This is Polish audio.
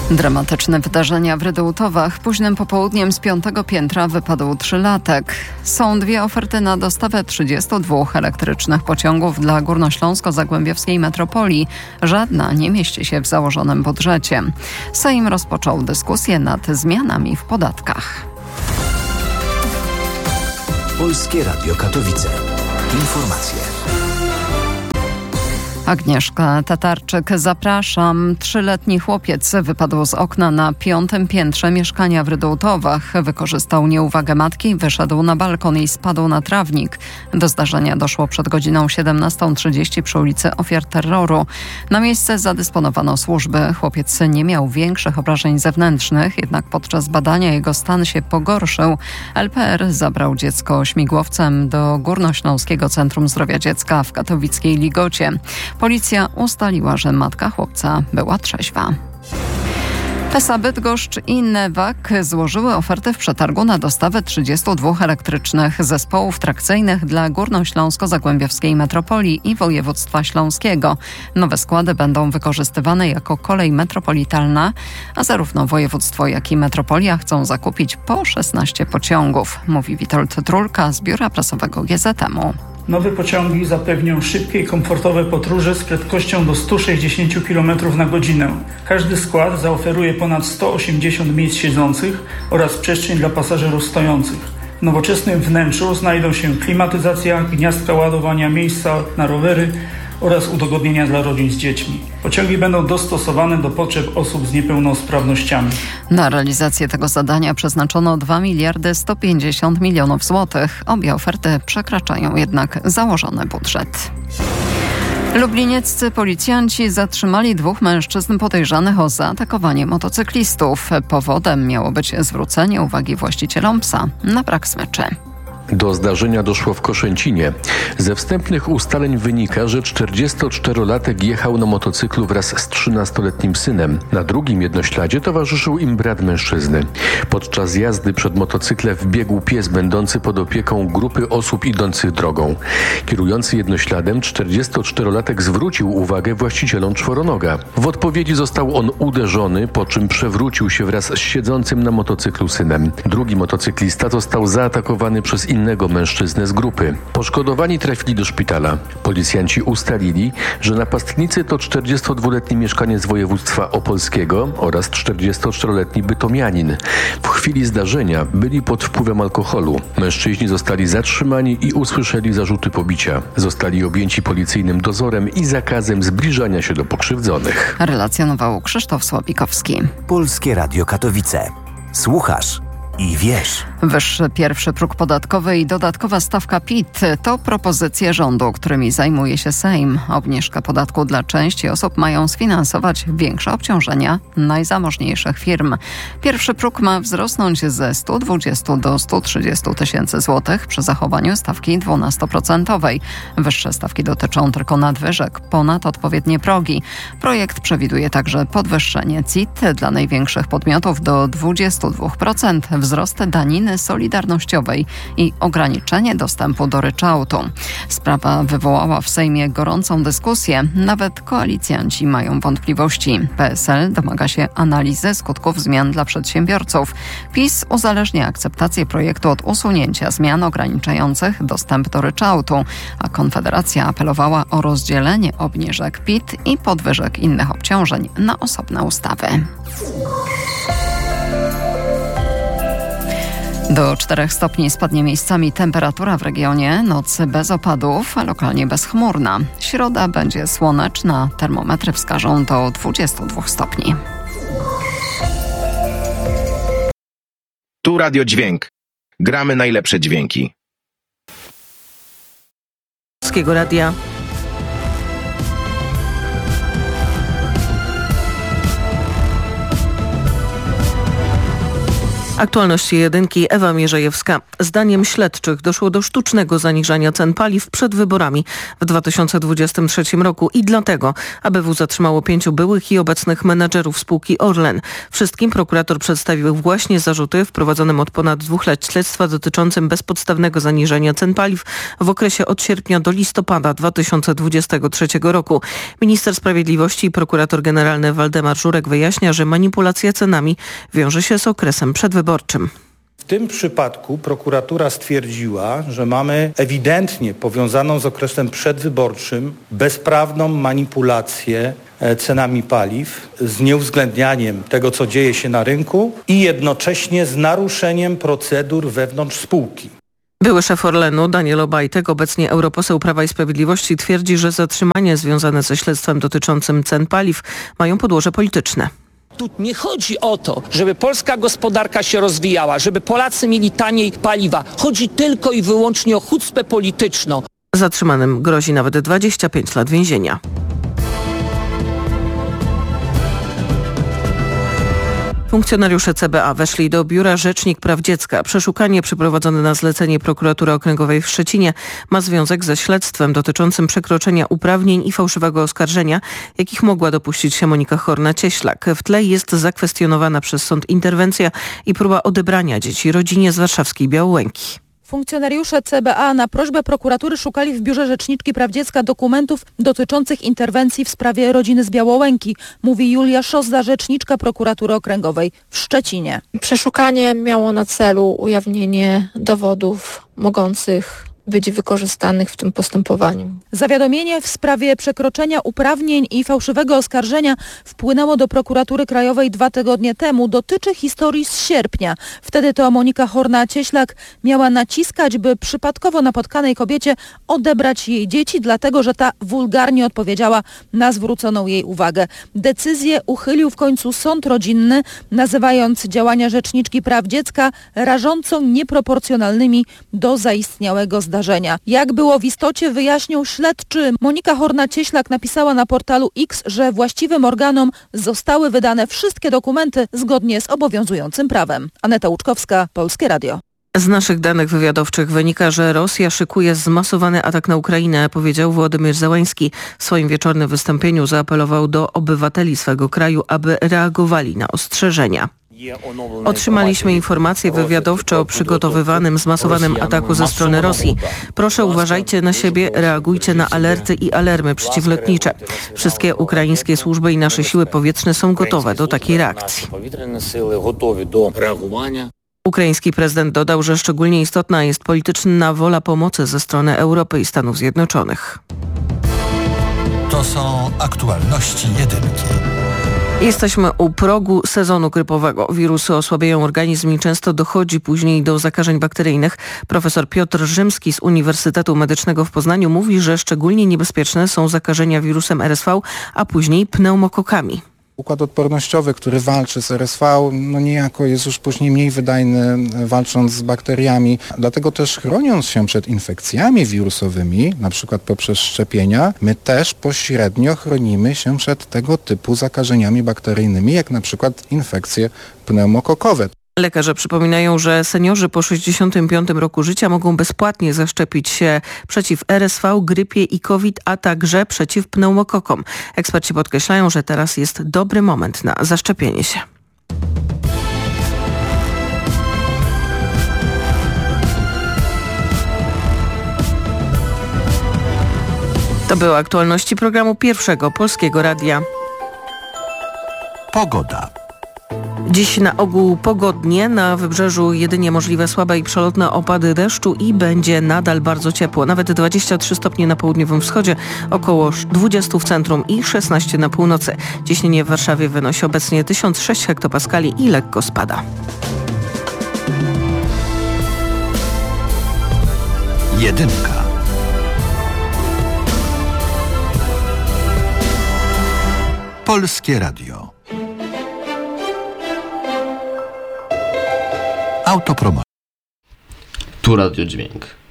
Dramatyczne wydarzenia w Rydułtowach. Późnym popołudniem z 5. piętra wypadł 3-latek. Są dwie oferty na dostawę 32 elektrycznych pociągów dla górnośląsko-zagłębiowskiej metropolii. Żadna nie mieści się w założonym budżecie. Sejm rozpoczął dyskusję nad zmianami w podatkach. Polskie Radio Katowice. Informacje. Agnieszka Tatarczyk, zapraszam. 3-letni chłopiec wypadł z okna na 5. piętrze mieszkania w Rydułtowach. Wykorzystał nieuwagę matki, wyszedł na balkon i spadł na trawnik. Do zdarzenia doszło przed godziną 17:30 przy ulicy Ofiar Terroru. Na miejsce zadysponowano służby. Chłopiec nie miał większych obrażeń zewnętrznych, jednak podczas badania jego stan się pogorszył. LPR zabrał dziecko śmigłowcem do Górnośląskiego Centrum Zdrowia Dziecka w katowickiej Ligocie. Policja ustaliła, że matka chłopca była trzeźwa. PESA Bydgoszcz i Newag złożyły ofertę w przetargu na dostawę 32 elektrycznych zespołów trakcyjnych dla Górnośląsko-Zagłębiowskiej metropolii i województwa śląskiego. Nowe składy będą wykorzystywane jako kolej metropolitalna, a zarówno województwo, jak i metropolia chcą zakupić po 16 pociągów, mówi Witold Trulka z biura prasowego GZM-u. Nowe pociągi zapewnią szybkie i komfortowe podróże z prędkością do 160 km na godzinę. Każdy skład zaoferuje ponad 180 miejsc siedzących oraz przestrzeń dla pasażerów stojących. W nowoczesnym wnętrzu znajdą się klimatyzacja, gniazdka ładowania, miejsca na rowery oraz udogodnienia dla rodzin z dziećmi. Pociągi będą dostosowane do potrzeb osób z niepełnosprawnościami. Na realizację tego zadania przeznaczono 2 miliardy 150 milionów złotych. Obie oferty przekraczają jednak założony budżet. Lublinieccy policjanci zatrzymali 2 mężczyzn podejrzanych o zaatakowanie motocyklistów. Powodem miało być zwrócenie uwagi właścicielom psa na brak smyczy. Do zdarzenia doszło w Koszęcinie. Ze wstępnych ustaleń wynika, że 44-latek jechał na motocyklu wraz z 13-letnim synem. Na drugim jednośladzie towarzyszył im brat mężczyzny. Podczas jazdy przed motocyklem wbiegł pies będący pod opieką grupy osób idących drogą. Kierujący jednośladem 44-latek zwrócił uwagę właścicielom czworonoga. W odpowiedzi został on uderzony, po czym przewrócił się wraz z siedzącym na motocyklu synem. Drugi motocyklista został zaatakowany przez innego mężczyznę z grupy. Poszkodowani trafili do szpitala. Policjanci ustalili, że napastnicy to 42-letni mieszkaniec województwa opolskiego oraz 44-letni bytomianin. W chwili zdarzenia byli pod wpływem alkoholu. Mężczyźni zostali zatrzymani i usłyszeli zarzuty pobicia. Zostali objęci policyjnym dozorem i zakazem zbliżania się do pokrzywdzonych. Relacjonował Krzysztof Słowikowski. Polskie Radio Katowice. Słuchasz i wiesz. Wyższy pierwszy próg podatkowy i dodatkowa stawka PIT to propozycje rządu, którymi zajmuje się Sejm. Obniżkę podatku dla części osób mają sfinansować większe obciążenia najzamożniejszych firm. Pierwszy próg ma wzrosnąć ze 120 do 130 tysięcy złotych przy zachowaniu stawki 12%. Wyższe stawki dotyczą tylko nadwyżek ponad odpowiednie progi. Projekt przewiduje także podwyższenie CIT dla największych podmiotów do 22%, wzrost daniny solidarnościowej i ograniczenie dostępu do ryczałtu. Sprawa wywołała w Sejmie gorącą dyskusję. Nawet koalicjanci mają wątpliwości. PSL domaga się analizy skutków zmian dla przedsiębiorców. PiS uzależnia akceptację projektu od usunięcia zmian ograniczających dostęp do ryczałtu, a Konfederacja apelowała o rozdzielenie obniżek PIT i podwyżek innych obciążeń na osobne ustawy. Do 4 stopni spadnie miejscami temperatura w regionie, noc bez opadów, a lokalnie bezchmurna. Środa będzie słoneczna, termometry wskażą do 22 stopni. Tu Radio Dźwięk. Gramy najlepsze dźwięki. Polskiego Radia. Aktualności jedynki, Ewa Mierzejewska. Zdaniem śledczych doszło do sztucznego zaniżania cen paliw przed wyborami w 2023 roku i dlatego ABW zatrzymało 5 byłych i obecnych menadżerów spółki Orlen. Wszystkim prokurator przedstawił właśnie zarzuty w prowadzonym od ponad 2 lat śledztwa dotyczącym bezpodstawnego zaniżania cen paliw w okresie od sierpnia do listopada 2023 roku. Minister Sprawiedliwości i prokurator generalny Waldemar Żurek wyjaśnia, że manipulacja cenami wiąże się z okresem przedwyborczym. W tym przypadku prokuratura stwierdziła, że mamy ewidentnie powiązaną z okresem przedwyborczym bezprawną manipulację cenami paliw z nieuwzględnianiem tego, co dzieje się na rynku i jednocześnie z naruszeniem procedur wewnątrz spółki. Były szef Orlenu Daniel Obajtek, obecnie europoseł Prawa i Sprawiedliwości, twierdzi, że zatrzymanie związane ze śledztwem dotyczącym cen paliw mają podłoże polityczne. Tu nie chodzi o to, żeby polska gospodarka się rozwijała, żeby Polacy mieli taniej paliwa. Chodzi tylko i wyłącznie o chucpę polityczną. Zatrzymanym grozi nawet 25 lat więzienia. Funkcjonariusze CBA weszli do biura Rzecznik Praw Dziecka. Przeszukanie przeprowadzone na zlecenie Prokuratury Okręgowej w Szczecinie ma związek ze śledztwem dotyczącym przekroczenia uprawnień i fałszywego oskarżenia, jakich mogła dopuścić się Monika Horna-Cieślak. W tle jest zakwestionowana przez sąd interwencja i próba odebrania dzieci rodzinie z warszawskiej Białołęki. Funkcjonariusze CBA na prośbę prokuratury szukali w biurze Rzeczniczki Praw Dziecka dokumentów dotyczących interwencji w sprawie rodziny z Białołęki, mówi Julia Szozda, rzeczniczka prokuratury okręgowej w Szczecinie. Przeszukanie miało na celu ujawnienie dowodów mogących być wykorzystanych w tym postępowaniu. Zawiadomienie w sprawie przekroczenia uprawnień i fałszywego oskarżenia wpłynęło do prokuratury krajowej 2 tygodnie temu. Dotyczy historii z sierpnia. Wtedy to Monika Horna-Cieślak miała naciskać, by przypadkowo napotkanej kobiecie odebrać jej dzieci, dlatego że ta wulgarnie odpowiedziała na zwróconą jej uwagę. Decyzję uchylił w końcu sąd rodzinny, nazywając działania Rzeczniczki Praw Dziecka rażąco nieproporcjonalnymi do zaistniałego zdarzenia. Jak było w istocie, wyjaśnił śledczy. Monika Horna-Cieślak napisała na portalu X, że właściwym organom zostały wydane wszystkie dokumenty zgodnie z obowiązującym prawem. Aneta Łuczkowska, Polskie Radio. Z naszych danych wywiadowczych wynika, że Rosja szykuje zmasowany atak na Ukrainę, powiedział Wołodymyr Zełański. W swoim wieczornym wystąpieniu zaapelował do obywateli swego kraju, aby reagowali na ostrzeżenia. Otrzymaliśmy informacje wywiadowcze o przygotowywanym zmasowanym ataku ze strony Rosji. Proszę, uważajcie na siebie, reagujcie na alerty i alarmy przeciwlotnicze. Wszystkie ukraińskie służby i nasze siły powietrzne są gotowe do takiej reakcji. Ukraiński prezydent dodał, że szczególnie istotna jest polityczna wola pomocy ze strony Europy i Stanów Zjednoczonych. To są aktualności jedynki. Jesteśmy u progu sezonu grypowego. Wirusy osłabiają organizm i często dochodzi później do zakażeń bakteryjnych. Profesor Piotr Rzymski z Uniwersytetu Medycznego w Poznaniu mówi, że szczególnie niebezpieczne są zakażenia wirusem RSV, a później pneumokokami. Układ odpornościowy, który walczy z RSV, niejako jest już później mniej wydajny walcząc z bakteriami. Dlatego też chroniąc się przed infekcjami wirusowymi, na przykład poprzez szczepienia, my też pośrednio chronimy się przed tego typu zakażeniami bakteryjnymi, jak na przykład infekcje pneumokokowe. Lekarze przypominają, że seniorzy po 65 roku życia mogą bezpłatnie zaszczepić się przeciw RSV, grypie i COVID, a także przeciw pneumokokom. Eksperci podkreślają, że teraz jest dobry moment na zaszczepienie się. To były aktualności programu Pierwszego Polskiego Radia. Pogoda. Dziś na ogół pogodnie, na wybrzeżu jedynie możliwe słabe i przelotne opady deszczu i będzie nadal bardzo ciepło. Nawet 23 stopnie na południowym wschodzie, około 20 w centrum i 16 na północy. Ciśnienie w Warszawie wynosi obecnie 1006 hektopaskali i lekko spada. Jedynka. Polskie Radio. Autopromocja. Tu Radio Dźwięk.